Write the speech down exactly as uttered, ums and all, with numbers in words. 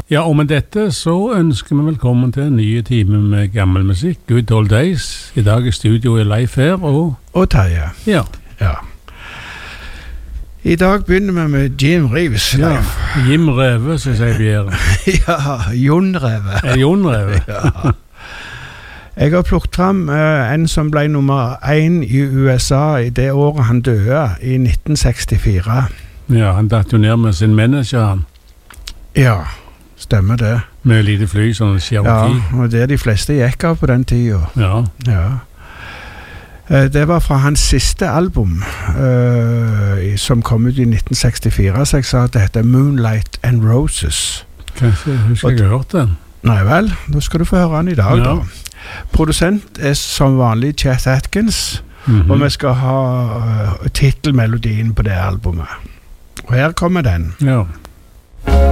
Ja, og med dette så ønsker vi velkommen til en ny time med gammel musikk, Good Old Days. I dag er studioet Leif her, og... Og Terje. Ja. Ja. I dag begynner vi med Jim Reeves, Leif. Ja, Jim Reve, så sier Bjerre. Ja, Jon Reve. Er Jon Reve? Ja. Jeg har plukket frem uh, en som ble nummer én i U S A i det året han døde, i nitten sekstifire. Ja, han datt jo ned med sin manager, han. Ja, stemmer det. Med lite fly, sånn Cherokee. Ja, og det de fleste gikk av på den tiden. Ja. Ja. Uh, det var fra hans siste album, uh, som kom ut i nitten sekstifire, så jeg sa at det heter Moonlight and Roses. Kanskje, husker jeg har hørt den. Nei vel, nå skal du få høre den i dag, Ja. da. Produsent er som vanlig Chet Atkins, Mm-hmm. og vi skal ha uh, titelmelodien på det albumet. Og her kommer den. Ja.